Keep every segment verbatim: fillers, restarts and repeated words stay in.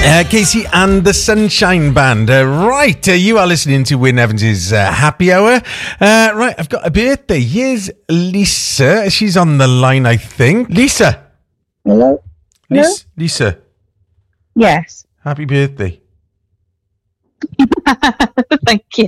Uh, Casey and the Sunshine Band. Uh, right, uh, you are listening to Wyn Evans' uh, Happy Hour. Uh, right, I've got a birthday. Here's Lisa. She's on the line, I think. Lisa. Hello? Hello? Lisa. Lisa. Yes. Happy birthday. Thank you.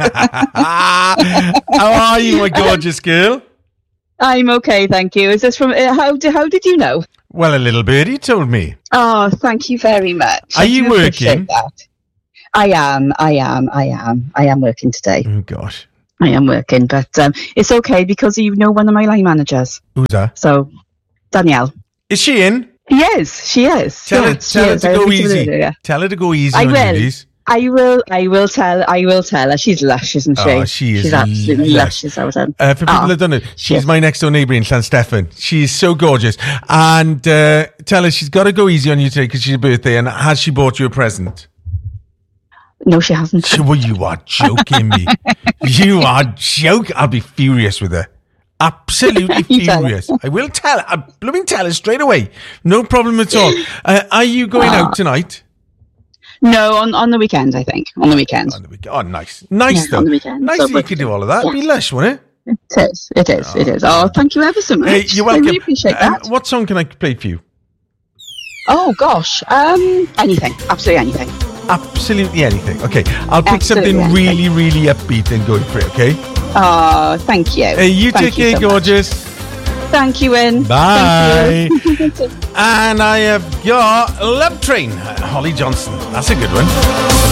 How are you, my gorgeous girl? I'm okay, thank you. Is this from, uh, how, do, how did you know? Well, a little birdie told me. Oh, thank you very much. Are I you do appreciate working? that. I am, I am, I am. I am working today. Oh, gosh. I am working, but um, it's okay because you know one of my line managers. Who's that? So, Danielle. Is she in? Yes, she is. Tell her, yes, tell her is. to I go listened to easy. it earlier. Tell her to go easy I on will. you, please. I will, I will tell, I will tell her. She's lush, isn't she? Oh, she is She's absolutely lush. lush. Is that what Uh, for people Oh, that don't know, she's yes. my next door neighbour in Llanstefan. She's so gorgeous. And uh, tell her she's got to go easy on you today because she's your birthday. And has she bought you a present? No, she hasn't. She- Well, you are joking me. You are joking. I'll be furious with her. Absolutely You tell her. furious. I will tell her. I'll blooming tell her straight away. No problem at all. Uh, are you going Oh. out tonight? No, on, on the weekends, I think. On the weekends. On the weekend. Oh, nice. Nice, Yeah, though. on the weekend. Nice So that you could do all of that. It'd be lush, wouldn't it? It is. It is. It is. Oh, thank you ever so much. Hey, you're welcome. I really appreciate Um, that. what song can I play for you? Oh, gosh. Um, anything. Absolutely anything. Absolutely anything. Okay, I'll pick Absolutely something anything. really, really upbeat and go for it, okay? Oh, thank you. Hey, you Thank take care, so much. gorgeous. Thank you, Wyn. Bye. Thank you. And I have got Love Train, Holly Johnson. That's a good one.